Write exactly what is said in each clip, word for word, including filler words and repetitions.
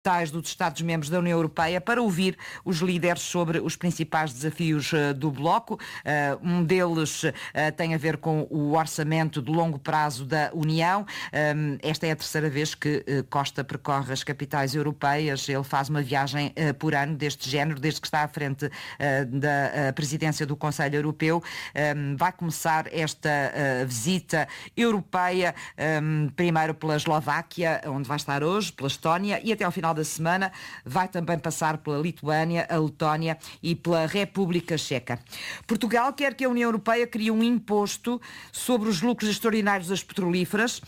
capitais dos Estados-membros da União Europeia para ouvir os líderes sobre os principais desafios uh, do bloco. Uh, um deles uh, tem a ver com o orçamento de longo prazo da União. Um, esta é a terceira vez que uh, Costa percorre as capitais europeias. Ele faz uma viagem uh, por ano deste género, desde que está à frente uh, da uh, presidência do Conselho Europeu. Um, vai começar esta uh, visita europeia, um, primeiro pela Eslováquia, onde vai estar hoje, pela Estónia, e até ao final da semana vai também passar pela Lituânia, a Letónia e pela República Checa. Portugal quer que a União Europeia crie um imposto sobre os lucros extraordinários das petrolíferas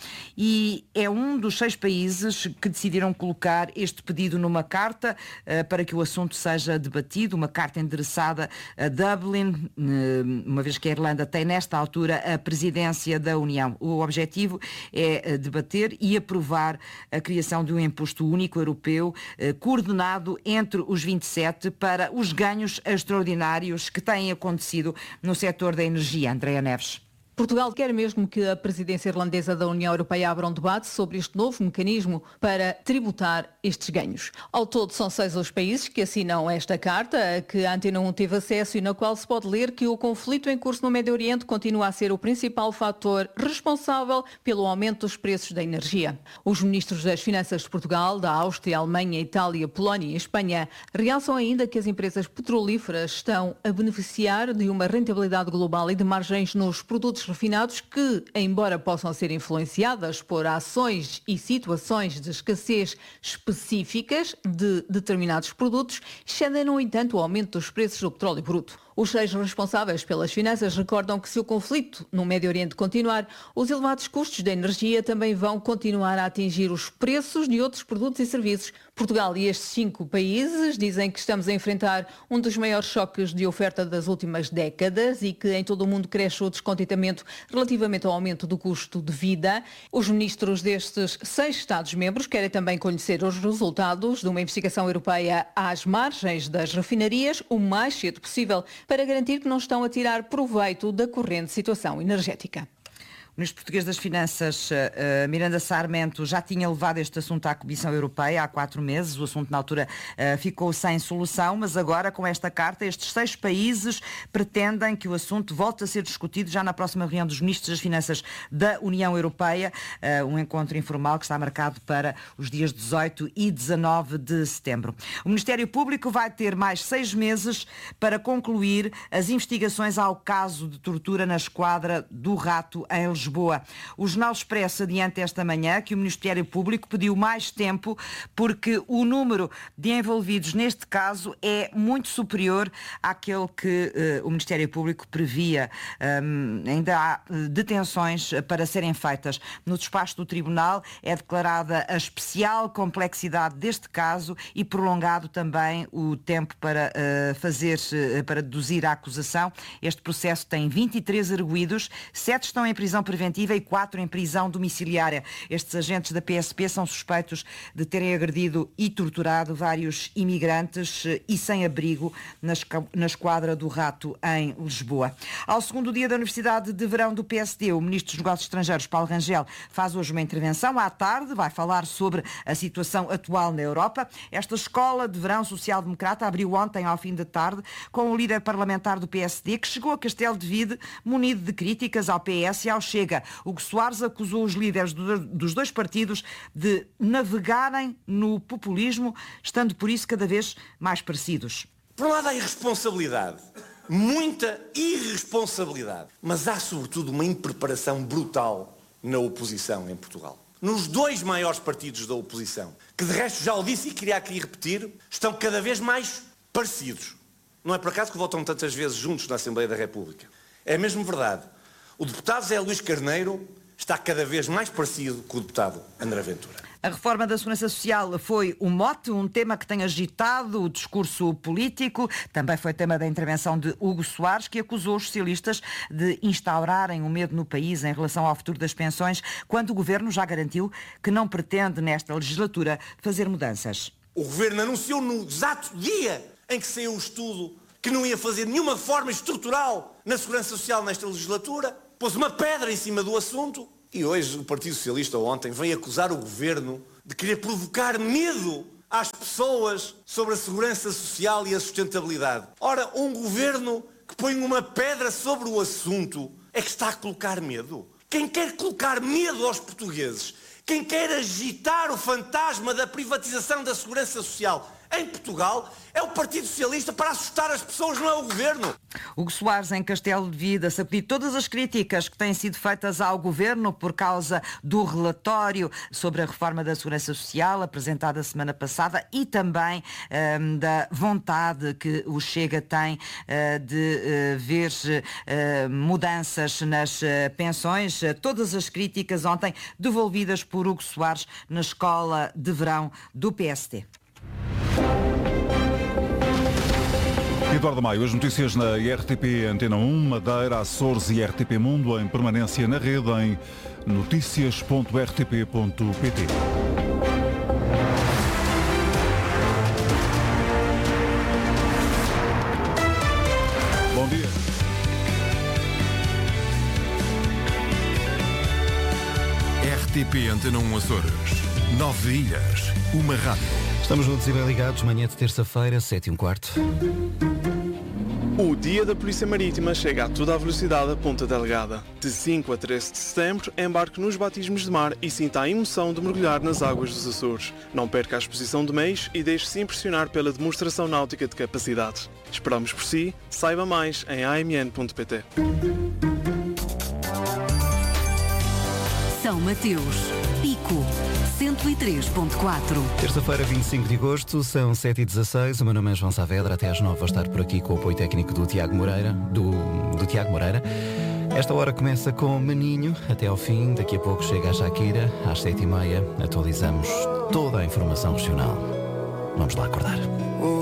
e é um dos seis países que decidiram colocar este pedido numa carta uh, para que o assunto seja debatido, uma carta endereçada a Dublin, uh, uma vez que a Irlanda tem nesta altura a presidência da União. O objetivo é uh, debater e aprovar a criação de um imposto único europeu coordenado entre os vinte e sete para os ganhos extraordinários que têm acontecido no setor da energia. Andréa Neves. Portugal quer mesmo que a presidência irlandesa da União Europeia abra um debate sobre este novo mecanismo para tributar estes ganhos. Ao todo, são seis os países que assinam esta carta, a que a Antena um teve acesso e na qual se pode ler que o conflito em curso no Médio Oriente continua a ser o principal fator responsável pelo aumento dos preços da energia. Os ministros das Finanças de Portugal, da Áustria, Alemanha, Itália, Polónia e Espanha realçam ainda que as empresas petrolíferas estão a beneficiar de uma rentabilidade global e de margens nos produtos refinados que, embora possam ser influenciadas por ações e situações de escassez específicas de determinados produtos, excedem, no entanto, o aumento dos preços do petróleo bruto. Os seis responsáveis pelas finanças recordam que se o conflito no Médio Oriente continuar, os elevados custos da energia também vão continuar a atingir os preços de outros produtos e serviços. Portugal e estes cinco países dizem que estamos a enfrentar um dos maiores choques de oferta das últimas décadas e que em todo o mundo cresce o descontentamento relativamente ao aumento do custo de vida. Os ministros destes seis Estados-membros querem também conhecer os resultados de uma investigação europeia às margens das refinarias o mais cedo possível, para garantir que não estão a tirar proveito da corrente situação energética. O Ministro Português das Finanças, uh, Miranda Sarmento, já tinha levado este assunto à Comissão Europeia há quatro meses. O assunto, na altura, uh, ficou sem solução, mas agora, com esta carta, estes seis países pretendem que o assunto volte a ser discutido já na próxima reunião dos Ministros das Finanças da União Europeia, uh, um encontro informal que está marcado para os dias dezoito e dezanove de setembro. O Ministério Público vai ter mais seis meses para concluir as investigações ao caso de tortura na Esquadra do Rato, em Lisboa. Lisboa. O Jornal Expresso adianta esta manhã que o Ministério Público pediu mais tempo porque o número de envolvidos neste caso é muito superior àquele que uh, o Ministério Público previa. Um, ainda há uh, detenções para serem feitas. No despacho do Tribunal é declarada a especial complexidade deste caso e prolongado também o tempo para uh, fazer, uh, para deduzir a acusação. Este processo tem vinte e três arguidos, sete estão em prisão preventiva e quatro em prisão domiciliária. Estes agentes da P S P são suspeitos de terem agredido e torturado vários imigrantes e sem-abrigo na, na Esquadra do Rato, em Lisboa. Ao segundo dia da Universidade de Verão do P S D, o Ministro dos Negócios Estrangeiros, Paulo Rangel, faz hoje uma intervenção. À tarde vai falar sobre a situação atual na Europa. Esta Escola de Verão Social-Democrata abriu ontem, ao fim da tarde, com o líder parlamentar do P S D, que chegou a Castelo de Vide munido de críticas ao P S e ao Chega. Hugo Soares acusou os líderes do, dos dois partidos de navegarem no populismo, estando por isso cada vez mais parecidos. Por um lado há irresponsabilidade, muita irresponsabilidade, mas há sobretudo uma impreparação brutal na oposição em Portugal. Nos dois maiores partidos da oposição, que de resto já o disse e queria aqui repetir, estão cada vez mais parecidos. Não é por acaso que votam tantas vezes juntos na Assembleia da República. É mesmo verdade. O deputado Zé Luís Carneiro está cada vez mais parecido com o deputado André Ventura. A reforma da Segurança Social foi o mote, um tema que tem agitado o discurso político. Também foi tema da intervenção de Hugo Soares, que acusou os socialistas de instaurarem o medo no país em relação ao futuro das pensões, quando o Governo já garantiu que não pretende, nesta legislatura, fazer mudanças. O Governo anunciou no exato dia em que saiu o estudo que não ia fazer nenhuma reforma estrutural na Segurança Social nesta legislatura, pôs uma pedra em cima do assunto e hoje o Partido Socialista ontem veio acusar o Governo de querer provocar medo às pessoas sobre a segurança social e a sustentabilidade. Ora, um governo que põe uma pedra sobre o assunto é que está a colocar medo. Quem quer colocar medo aos portugueses, quem quer agitar o fantasma da privatização da segurança social em Portugal, é o Partido Socialista para assustar as pessoas, não é o Governo. Hugo Soares, em Castelo de Vida, sacudiu todas as críticas que têm sido feitas ao Governo por causa do relatório sobre a reforma da Segurança Social, apresentado a semana passada, e também um, da vontade que o Chega tem uh, de uh, ver uh, mudanças nas uh, pensões. Uh, todas as críticas ontem devolvidas por Hugo Soares na escola de verão do P S D. Eduardo Maio, as notícias na R T P Antena um, Madeira, Açores e R T P Mundo em permanência na rede em notícias ponto r t p ponto p t. Bom dia. R T P Antena um Açores. Nove ilhas, uma rádio. Estamos juntos e bem ligados, manhã de terça-feira, sete e um quarto. O Dia da Polícia Marítima chega a toda a velocidade a Ponta Delgada. De cinco a treze de setembro, embarque nos batismos de mar e sinta a emoção de mergulhar nas águas dos Açores. Não perca a exposição de meios e deixe-se impressionar pela demonstração náutica de capacidade. Esperamos por si. Saiba mais em a m n ponto p t. São Mateus, Pico, cento e três ponto quatro. Terça-feira, vinte e cinco de agosto, são sete e dezasseis. O meu nome é João Saavedra. Até às nove vou estar por aqui com o apoio técnico do Tiago Moreira. Do, do Tiago Moreira. Esta hora começa com Maninho até ao fim. Daqui a pouco chega a Shakira. Às sete e meia atualizamos toda a informação regional. Vamos lá acordar.